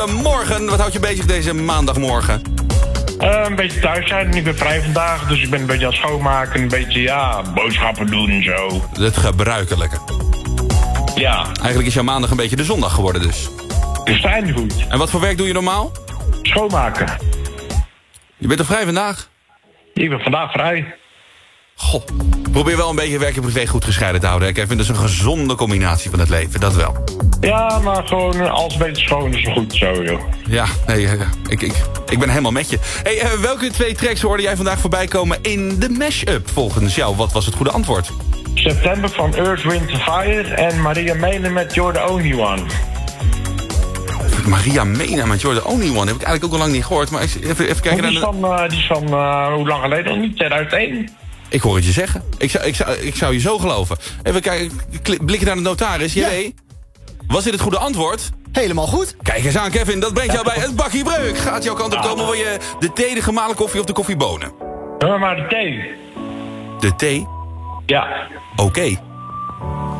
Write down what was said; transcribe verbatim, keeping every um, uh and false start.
goedemorgen. Wat houdt je bezig deze maandagmorgen? Uh, een beetje thuis zijn. Ik ben vrij vandaag, dus ik ben een beetje aan het schoonmaken. Een beetje, ja, boodschappen doen en zo. Het gebruikelijke. Ja. Eigenlijk is jouw maandag een beetje de zondag geworden dus. Dus fijn goed. En wat voor werk doe je normaal? Schoonmaken. Je bent toch vrij vandaag? Ik ben vandaag vrij. Goh, probeer wel een beetje werk en privé goed gescheiden te houden. Kevin, dat is een gezonde combinatie van het leven, dat wel. Ja, maar gewoon alles een beetje schoon is goed zo, joh. Ja, nee, uh, ik, ik, ik ben helemaal met je. Hey, uh, welke twee tracks hoorde jij vandaag voorbij komen in de Mash-up? Volgens jou, wat was het goede antwoord? September van Earth, Wind and Fire en Maria Mena met You're the Only One. Maria Mena met You're the Only One. Heb ik eigenlijk ook al lang niet gehoord. Maar even, even kijken naar... Die is van, uh, die is van uh, hoe lang geleden nog niet? tweeduizend één? Ik hoor het je zeggen. Ik zou, ik zou, ik zou je zo geloven. Even kijken, blikken naar de notaris. Ja. Jij, was dit het goede antwoord? Helemaal goed. Kijk eens aan, Kevin. Dat brengt jou bij het bakkie breuk. Gaat jouw kant op komen? Wil je de thee, de gemalen koffie of de koffiebonen? Ja, maar de thee. De thee? Ja. Oké. Okay.